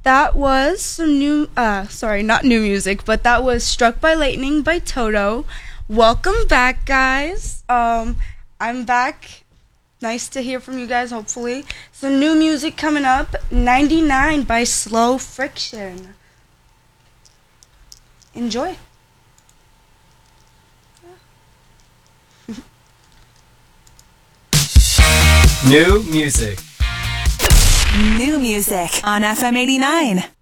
That was some not new music, but that was Struck by Lightning by Toto. Welcome back, guys. I'm back. Nice to hear from you guys, hopefully. Some new music coming up, 99 by Slow Friction. Enjoy. New music. New music on FM 89.